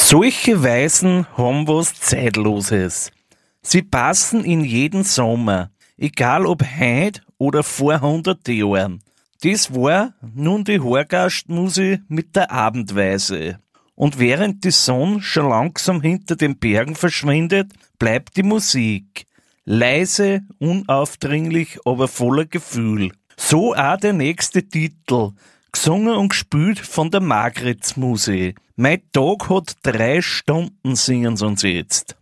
Solche Weisen haben was Zeitloses. Sie passen in jeden Sommer, egal ob heut oder vor 100 Jahren. Das war nun die Horgastmusik mit der Abendweise. Und während die Sonne schon langsam hinter den Bergen verschwindet, bleibt die Musik. Leise, unaufdringlich, aber voller Gefühl. So auch der nächste Titel, gesungen und gespielt von der Margretsmusik. Mein Tag hat 3 Stunden, singen sie uns jetzt.